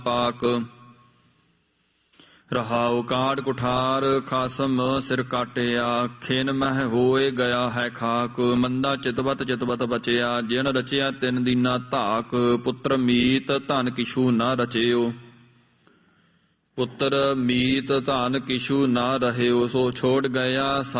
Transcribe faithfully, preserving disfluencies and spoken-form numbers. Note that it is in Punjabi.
ਪਾਕ। ਰਹਾਉ ਕਾਟ ਕੁਠਾਰ ਖਾਸਮ ਸਿਰ ਕਾਟਿਆ, ਖਿਨ ਮਹਿ ਹੋਏ ਗਿਆ ਹੈ ਖਾਕ। ਮੰਦਾ ਚਿਤਵਤ ਚਿਤਵਤ ਬਚਿਆ, ਜਿਨ ਰਚਿਆ ਤਿਨ ਦੀਨਾ ਧਾਕ। ਪੁੱਤਰ ਮੀਤ ਧਨ ਕਿਛੂ ਨਾ ਰਚਿਓ, ਪੁੱਤਰ ਮੀਤ ਧਨ ਕਿਛੂ ਨਾ ਰਹਿਓ। ਸੋ ਛੋੜ ਗਿਆ